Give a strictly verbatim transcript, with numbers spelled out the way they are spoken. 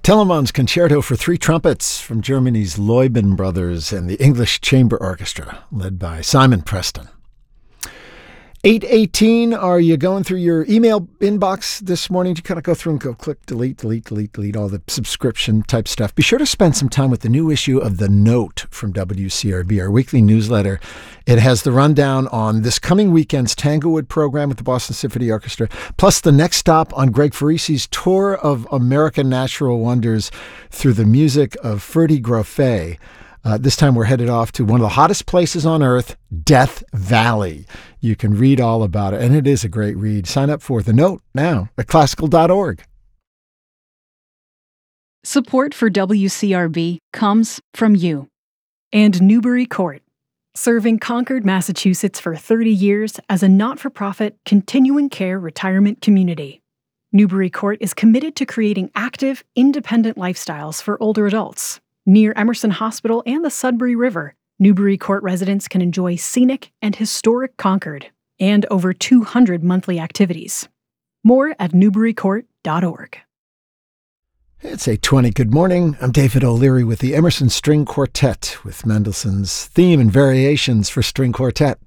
Telemann's Concerto for Three Trumpets from Germany's Leuben Brothers and the English Chamber Orchestra, led by Simon Preston. eight eighteen, are you going through your email inbox this morning? To kind of go through and go click, delete, delete, delete, delete, all the subscription type stuff. Be sure to spend some time with the new issue of The Note from W C R B, our weekly newsletter. It has the rundown on this coming weekend's Tanglewood program with the Boston Symphony Orchestra, plus the next stop on Greg Farisi's tour of American natural wonders through the music of Ferdi Grofé. Uh, this time we're headed off to one of the hottest places on earth, Death Valley. You can read all about it, and it is a great read. Sign up for The Note now at classical dot org. Support for W C R B comes from you and Newbury Court, serving Concord, Massachusetts for thirty years as a not-for-profit continuing care retirement community. Newbury Court is committed to creating active, independent lifestyles for older adults. Near Emerson Hospital and the Sudbury River, Newbury Court residents can enjoy scenic and historic Concord and over two hundred monthly activities. More at newbury court dot org. It's eight twenty. Good morning. I'm David O'Leary with the Emerson String Quartet with Mendelssohn's theme and variations for string quartet.